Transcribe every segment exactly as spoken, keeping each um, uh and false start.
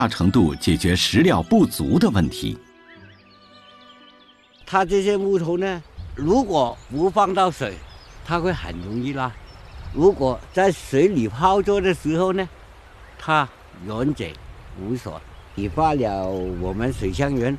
大程度解决食料不足的问题。 它这些木头呢，如果不放到水，它会很容易烂；如果在水里泡着的时候呢，它溶解无所，引发了我们水乡人。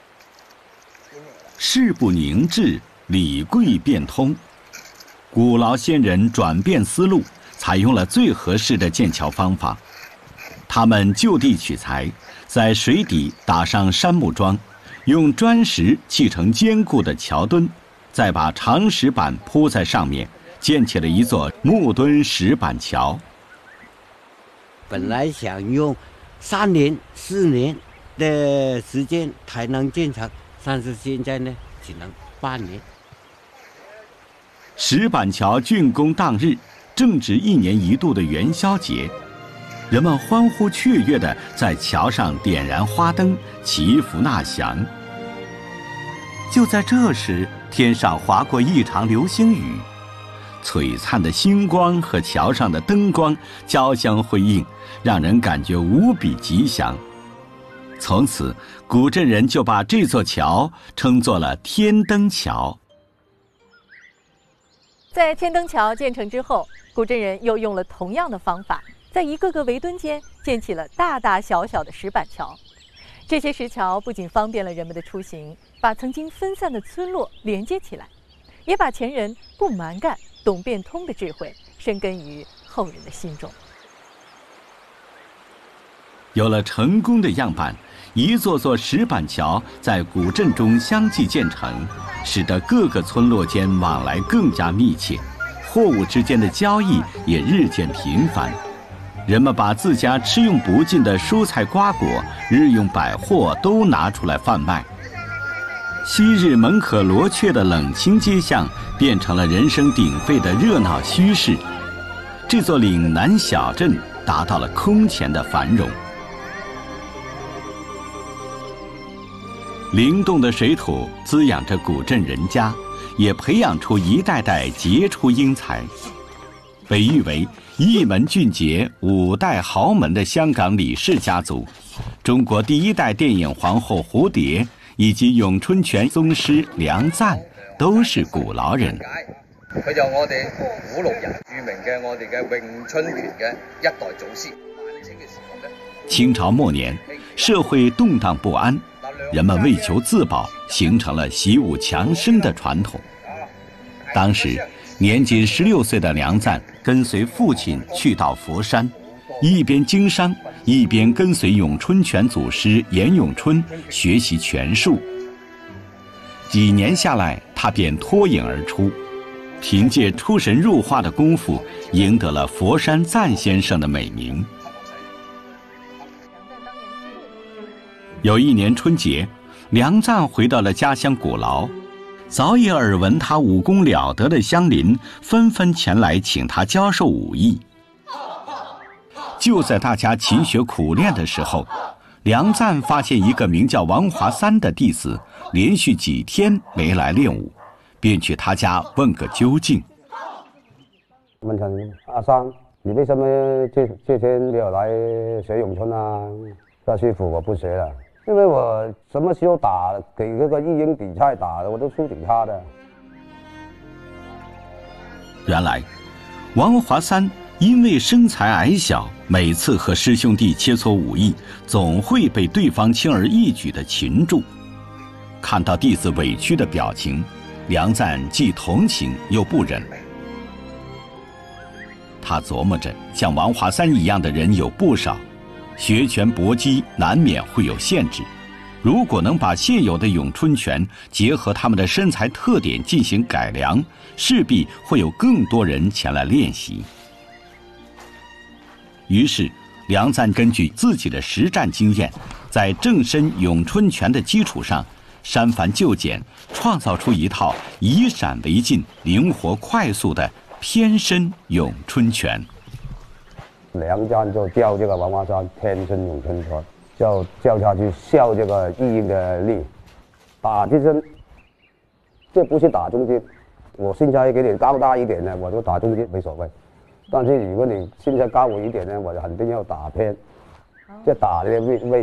事不宁至，理贵变通。古老先人转变思路，采用了最合适的建桥方法。他们就地取材，在水底打上杉木桩，用砖石砌成坚固的桥墩，再把长石板铺在上面，建起了一座木墩石板桥。 本来想用三年、四年的时间才能建成，但是现在呢，只能半年。 石板桥竣工当日，正值一年一度的元宵节，人们欢呼雀跃地在桥上点燃花灯，祈福纳祥。就在这时，天上划过一场流星雨，璀璨的星光和桥上的灯光交相辉映，让人感觉无比吉祥。从此，古镇人就把这座桥称作了天灯桥。 在天灯桥建成之后，古镇人又用了同样的方法，在一个个围墩间建起了大大小小的石板桥。这些石桥不仅方便了人们的出行，把曾经分散的村落连接起来，也把前人不蛮干、懂变通的智慧深根于后人的心中。 有了成功的样板，一座座石板桥在古镇中相继建成，使得各个村落间往来更加密切，货物之间的交易也日渐频繁。人们把自家吃用不尽的蔬菜瓜果、日用百货都拿出来贩卖。昔日门可罗雀的冷清街巷，变成了人声鼎沸的热闹墟市。这座岭南小镇达到了空前的繁荣。灵动的水土滋养着古镇人家，也培养出一代代杰出英才。被誉为一门俊杰、五代豪门的香港李氏家族，中国第一代电影皇后蝴蝶，以及咏春拳宗师梁赞，都是古劳人。 佢就我哋古龍人著名嘅我哋嘅詠春拳嘅一代祖師。清嘅時候咧， 清朝末年，社会动荡不安，人们为求自保，形成了习武强身的传统。当时，年仅十六岁的梁赞跟随父亲去到佛山，一边经商，一边跟随咏春拳祖师严咏春学习拳术。几年下来，他便脱颖而出，凭借出神入化的功夫，赢得了佛山赞先生的美名。有一年春节，梁赞回到了家乡鼓劳，早已耳闻他武功了得的乡邻纷纷前来请他教授武艺。就在大家勤学苦练的时候，梁赞发现一个名叫王华三的弟子连续几天没来练武，便去他家问个究竟。 问他阿三，你为什么这这天没有来学咏春啊？那师傅，我不学了。因为我什么时候打给那个一英比赛打的，我都输给他的。 原来，王华三因为身材矮小，每次和师兄弟切磋武艺，总会被对方轻而易举地擒住。看到弟子委屈的表情，梁赞既同情又不忍。他琢磨着，像王华三一样的人有不少。学拳搏击难免会有限制，如果能把现有的咏春拳结合他们的身材特点进行改良，势必会有更多人前来练习。于是，梁赞根据自己的实战经验，在正身咏春拳的基础上，删繁就简，创造出一套以闪为进、灵活快速的偏身咏春拳。 梁赞就教这个王华山天生咏春拳，就教他去效这个一英的力，打这身，这不是打中间。我身材给你高大一点呢，我就打中间没所谓。但是如果你身材高我一点呢，我就肯定要打偏。 这打的位位